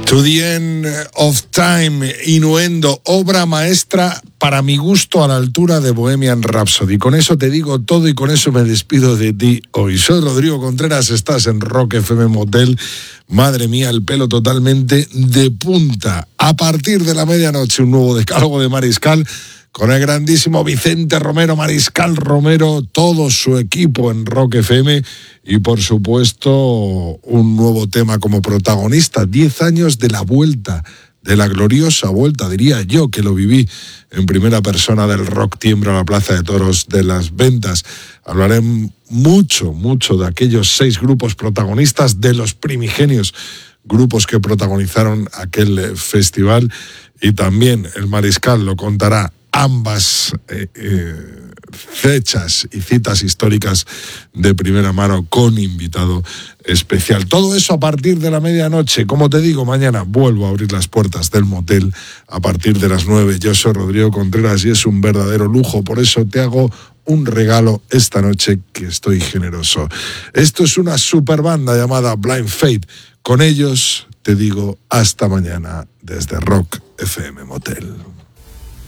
To the End of Time, Innuendo, obra maestra para mi gusto a la altura de Bohemian Rhapsody. Con eso te digo todo y con eso me despido de ti hoy. Soy Rodrigo Contreras, estás en Rock FM Motel. Madre mía, el pelo totalmente de punta. A partir de la medianoche, un nuevo decálogo de Mariscal con el grandísimo Vicente Romero, Mariscal Romero, todo su equipo en Rock FM y, por supuesto, un nuevo tema como protagonista. 10 años de la vuelta, de la gloriosa vuelta, diría yo, que lo viví en primera persona, del Rock Tiembra a la Plaza de Toros de las Ventas. Hablaré mucho de aquellos 6 grupos protagonistas, de los primigenios grupos que protagonizaron aquel festival, y también el Mariscal lo contará ambas fechas y citas históricas de primera mano con invitado especial. Todo eso a partir de la medianoche. Como te digo, mañana vuelvo a abrir las puertas del motel a partir de las 9. Yo soy Rodrigo Contreras y es un verdadero lujo. Por eso te hago un regalo esta noche, que estoy generoso. Esto es una super banda llamada Blind Faith. Con ellos te digo hasta mañana desde Rock FM Motel.